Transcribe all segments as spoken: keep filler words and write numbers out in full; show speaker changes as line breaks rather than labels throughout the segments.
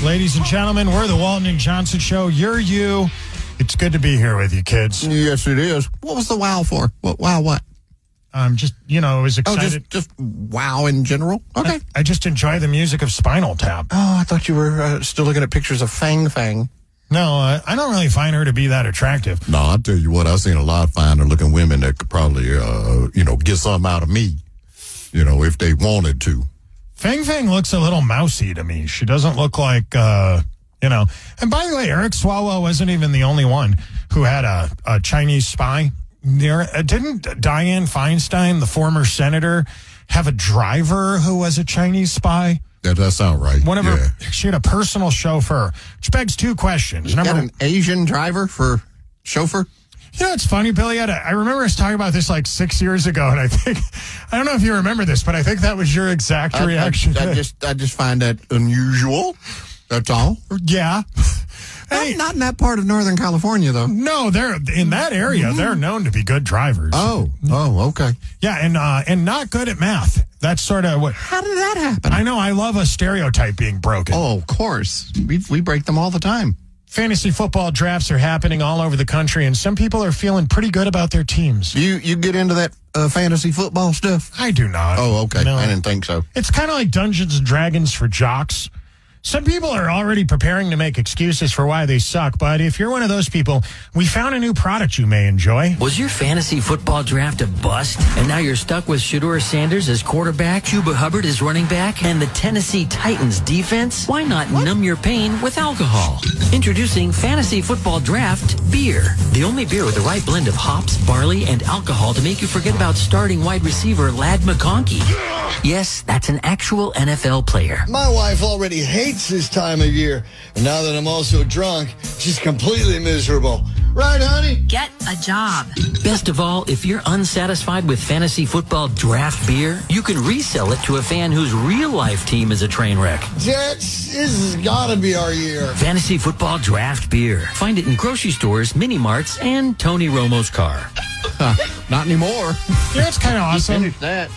Ladies and gentlemen, we're the Walton and Johnson Show. You're you. It's good to be here with you, kids.
Yes, it is. What was the wow for? What wow what?
I'm just, you know, I was
Oh,
excited.
just, just wow in general? Okay.
I, I just enjoy the music of Spinal Tap.
Oh, I thought you were uh, still looking at pictures of Fang Fang.
No, uh, I don't really find her to be that attractive.
No, I'll tell you what, I've seen a lot of finer looking women that could probably, uh, you know, get something out of me, you know, if they wanted to.
Fang Fang looks a little mousy to me. She doesn't look like, uh, you know. And by the way, Eric Swalwell wasn't even the only one who had a, a Chinese spy. There, uh, didn't Dianne Feinstein, the former senator, have a driver who was a Chinese spy?
That does sound right.
One of
yeah.
her, she had a personal chauffeur, which begs two questions.
You
Number
got an Asian driver for chauffeur?
You know, it's funny, Billy. I, I remember us talking about this like six years ago, and I think, I don't know if you remember this, but I think that was your exact
I,
reaction.
I, I just I just find that unusual. That's all.
Yeah.
Not,
Hey,
not in that part of Northern California, though.
no, they're in that area.
Mm-hmm.
They're known to be good drivers.
Oh, oh, okay.
Yeah, and uh, and not good at math. That's sort of what
How did that happen?
I know. I love a stereotype being broken.
Oh, of course. We we break them all the time.
Fantasy football drafts are happening all over the country, and some people are feeling pretty good about their teams.
You you get into that uh, fantasy football stuff?
I do not.
Oh, okay.
No.
I didn't think so.
It's kind of like Dungeons and Dragons for jocks. Some people are already preparing to make excuses for why they suck, but if you're one of those people, we found a new product you may enjoy.
Was your fantasy football draft a bust? And now you're stuck with Shedeur Sanders as quarterback, Chuba Hubbard as running back, and the Tennessee Titans defense? Why not numb your pain with alcohol? Introducing Fantasy Football Draft Beer. The only beer with the right blend of hops, barley, and alcohol to make you forget about starting wide receiver Lad McConkey. Yes, that's an actual N F L player.
My wife already hates this time of year, and now that I'm also drunk, she's completely miserable. Right, honey?
Get a job.
Best of all, if you're unsatisfied with fantasy football draft beer, you can resell it to a fan whose real-life team is a train wreck.
Jets, this has gotta be our year.
Fantasy football draft beer. Find it in grocery stores, mini-marts, and Tony Romo's car.
Not anymore.
Yeah, it's kind of awesome.
Finish that.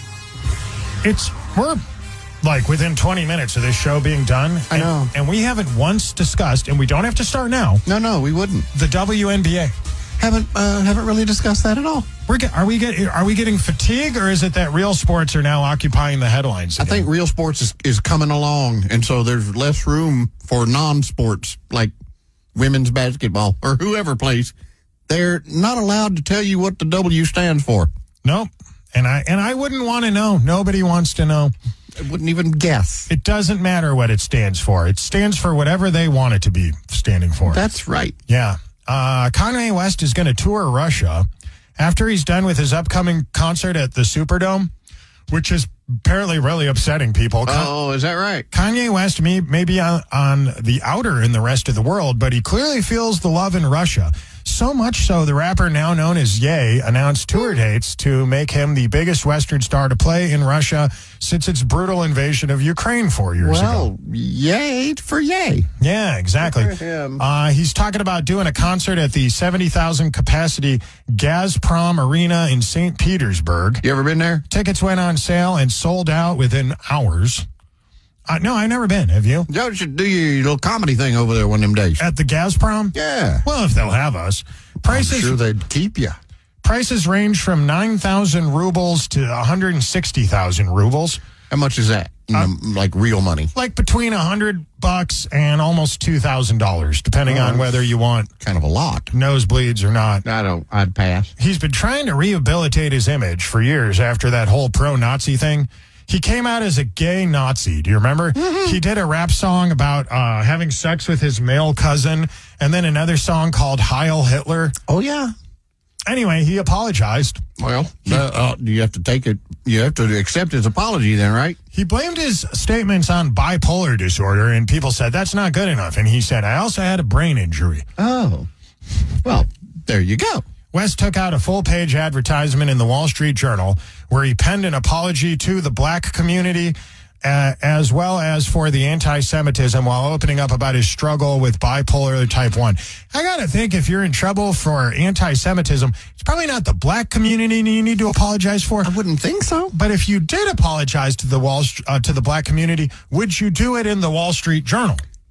It's, we're like within twenty minutes of this show being done.
I know.
And, and we haven't once discussed, and we don't have to start now,
No, no, we wouldn't.
the W N B A.
Haven't uh, haven't really discussed that at all.
We're get, are we get, are we getting fatigue, or is it that real sports are now occupying the headlines
I
again?
think real sports is, is coming along, and so there's less room for non-sports like women's basketball or whoever plays. They're not allowed to tell you what the W stands for.
Nope. And I and I wouldn't want to know. Nobody wants to know.
I wouldn't even guess.
It doesn't matter what it stands for. It stands for whatever they want it to be standing for.
That's right.
Yeah. Uh, Kanye West is going to tour Russia after he's done with his upcoming concert at the Superdome, which is apparently really upsetting people.
Oh, is that right?
Kanye West may, may be on, on the outer in the rest of the world, but he clearly feels the love in Russia. So much so, the rapper now known as Ye announced tour dates to make him the biggest Western star to play in Russia since its brutal invasion of Ukraine four years ago.
Well, yay for yay.
Yeah, exactly.
Good for him.
Uh, he's talking about doing a concert at the seventy thousand capacity Gazprom Arena in Saint Petersburg.
You ever been there?
Tickets went on sale and sold out within hours. Uh, no, I've never been. Have you?
You should do your little comedy thing over there one of them days.
At the Gazprom?
Yeah.
Well, if they'll have us. Prices
I'm sure they'd keep you.
prices range from nine thousand rubles to one hundred sixty thousand rubles.
How much is that? In,
Uh,
um, like real money?
Like between one hundred bucks and almost two thousand dollars, depending
Oh.
on whether you want
Kind of a lot.
nosebleeds or not.
I don't. I'd pass.
He's been trying to rehabilitate his image for years after that whole pro-Nazi thing. He came out as a gay Nazi. Do you remember? Mm-hmm. He did a rap song about uh, having sex with his male cousin, and then another song called Heil Hitler.
Oh yeah.
Anyway, he apologized.
Well, uh, uh, you have to take it. You have to accept his apology, then, right?
He blamed his statements on bipolar disorder, and people said that's not good enough. And he said, I also had a brain injury.
Oh. Well, there you go.
West took out a full-page advertisement in the Wall Street Journal where he penned an apology to the black community uh, as well as for the anti-Semitism while opening up about his struggle with bipolar type one. I got to think if you're in trouble for anti-Semitism, it's probably not the black community you need to apologize for.
I wouldn't think so.
But if you did apologize to the Wall uh, to the black community, would you do it in the Wall Street Journal?